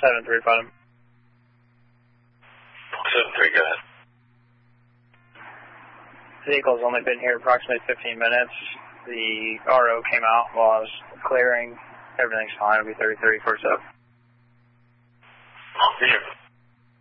7-3, bottom. 7-3, go ahead. Vehicle's only been here approximately 15 minutes. The RO came out while I was clearing. Everything's fine. It'll be 30-30, 47. Here.